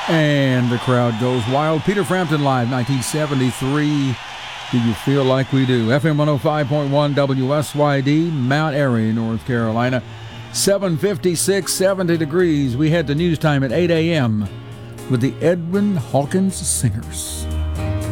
And the crowd goes wild. Peter Frampton Live, 1973. Do you feel like we do? FM 105.1 WSYD, Mount Airy, North Carolina. 7:56, 70 degrees. We head to news time at 8 a.m. with the Edwin Hawkins Singers.